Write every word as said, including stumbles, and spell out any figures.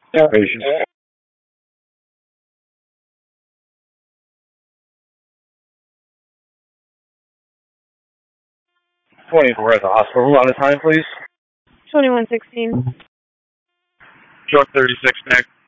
Patient. twenty-four at the hospital. On the time, please. twenty-one sixteen. Truck thirty-six next.